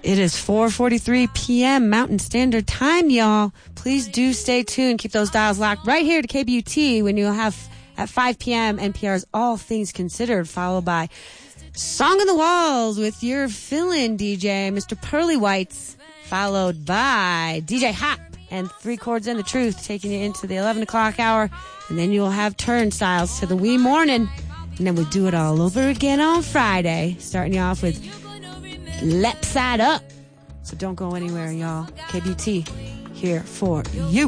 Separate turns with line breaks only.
It is 4:43 p.m. Mountain Standard Time, y'all. Please do stay tuned. Keep those dials locked right here to KBUT when you'll have at 5 p.m. NPR's All Things Considered, followed by Song on the Walls with your fill-in DJ, Mr. Pearly Whites, followed by DJ Hop and 3 Chords and the Truth, taking you into the 11 o'clock hour. And then you'll have Turnstiles to the wee morning. And then we'll do it all over again on Friday, starting you off with Left Side Up. So don't go anywhere, y'all. KBT here for you.